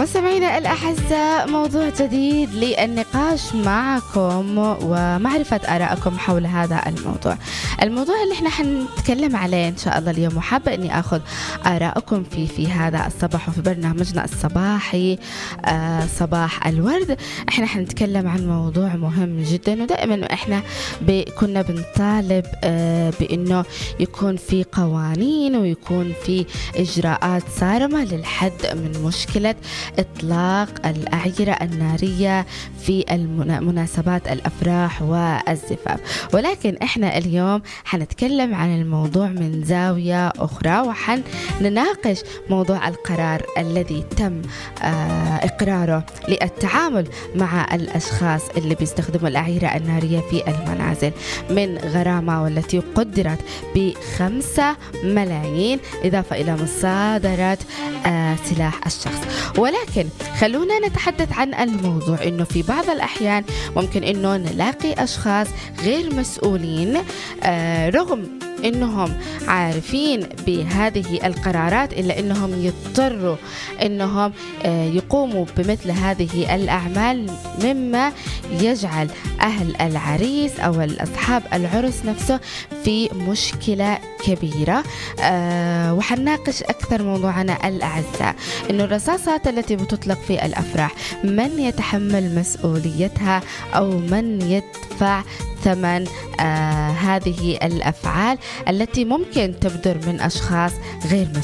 مستمعينا الأعزاء، موضوع جديد للنقاش معكم ومعرفة آرائكم حول هذا الموضوع اللي احنا حنتكلم عليه إن شاء الله اليوم، وحابة إني أخذ آرائكم في هذا الصباح وفي برنامجنا الصباحي صباح الورد. احنا حنتكلم عن موضوع مهم جدا، ودائما احنا كنا بنطالب بإنه يكون في قوانين ويكون في إجراءات صارمة للحد من مشكلة إطلاق الأعيرة النارية في مناسبات الأفراح والزفاف. ولكن إحنا اليوم حنتكلم عن الموضوع من زاوية أخرى، وحنناقش موضوع القرار الذي تم إقراره للتعامل مع الأشخاص اللي بيستخدموا الأعيرة النارية في المنازل من غرامة والتي قدرت ب5 ملايين، إضافة إلى مصادرة سلاح الشخص. ولكن خلونا نتحدث عن الموضوع إنه في بعض الأحيان ممكن إنه نلاقي أشخاص غير مسؤولين رغم إنهم عارفين بهذه القرارات، إلا إنهم يضطروا إنهم يقوموا بمثل هذه الأعمال، مما يجعل أهل العريس أو أصحاب العرس نفسه في مشكلة كبيرة. وحنناقش أكثر موضوعنا الأعزاء إنه الرصاصات التي بتطلق في الأفراح، من يتحمل مسؤوليتها أو من يدفع ثمن هذه الأفعال التي ممكن تبدر من أشخاص غير مسؤولين.